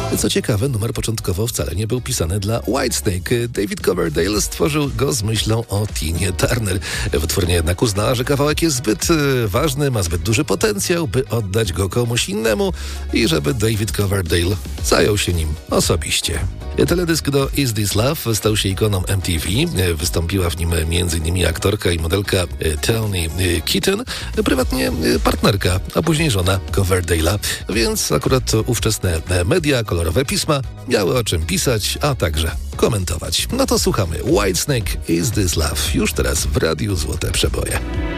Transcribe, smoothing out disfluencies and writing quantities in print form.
Co ciekawe, numer początkowo wcale nie był pisany dla Whitesnake. David Coverdale stworzył go z myślą o Tinie Turner. Wytwórnia jednak uznała, że kawałek jest zbyt ważny, ma zbyt duży potencjał, by oddać go komuś innemu i żeby David Coverdale zajął się nim osobiście. Teledysk do Is This Love stał się ikoną MTV. Wystąpiła w nim m.in. aktorka i modelka Toni Keaton, prywatnie partnerka, a później żona Coverdale'a. Więc akurat ówczesne media, kolorowe pisma miały o czym pisać, a także komentować. No to słuchamy Whitesnake, Is This Love? Już teraz w Radiu Złote Przeboje.